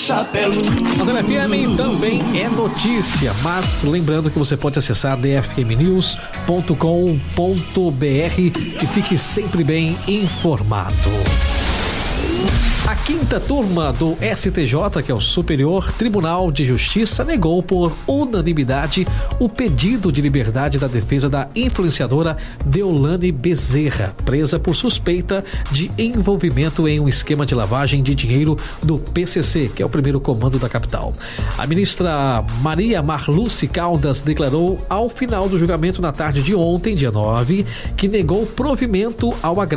Chapelu. A FM também é notícia, mas lembrando que você pode acessar dfmnews.com.br e fique sempre bem informado. A quinta turma do STJ, que é o Superior Tribunal de Justiça, negou por unanimidade o pedido de liberdade da defesa da influenciadora Deolane Bezerra, presa por suspeita de envolvimento em um esquema de lavagem de dinheiro do PCC, que é o primeiro comando da capital. A ministra Maria Marluce Caldas declarou ao final do julgamento na tarde de ontem, dia 9, que negou provimento ao agravo